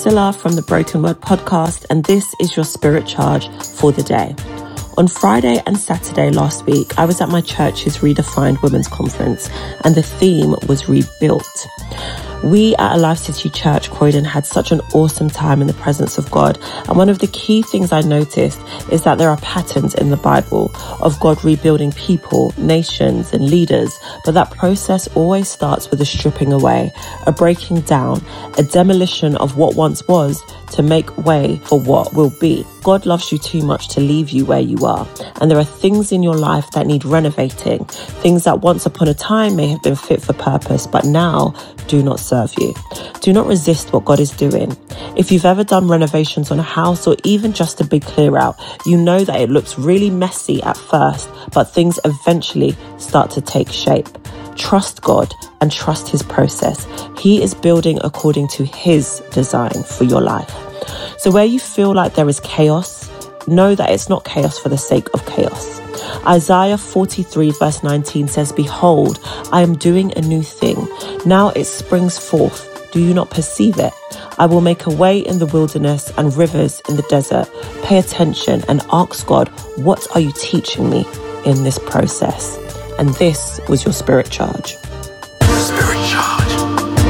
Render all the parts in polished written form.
Priscilla from the Broken Word podcast, and this is your spirit charge for the day. On Friday and Saturday last week, I was at my church's Redefined Women's Conference, and the theme was Rebuilt. We at Alive City Church, Croydon, had such an awesome time in the presence of God. And one of the key things I noticed is that there are patterns in the Bible of God rebuilding people, nations, and leaders. But that process always starts with a stripping away, a breaking down, a demolition of what once was to make way for what will be. God loves you too much to leave you where you are. And there are things in your life that need renovating, things that once upon a time may have been fit for purpose, but now do not serve you. Do not resist what God is doing. If you've ever done renovations on a house or even just a big clear out, you know that it looks really messy at first, but things eventually start to take shape. Trust God and trust his process. He is building according to his design for your life. So where you feel like there is chaos, know that it's not chaos for the sake of chaos. Isaiah 43 verse 19 says, "Behold, I am doing a new thing. Now it springs forth. Do you not perceive it? I will make a way in the wilderness and rivers in the desert." Pay attention and ask God, what are you teaching me in this process? And this was your Spirit Charge. Spirit Charge.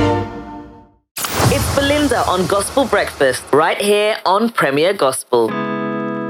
It's Belinda on Gospel Breakfast, right here on Premier Gospel.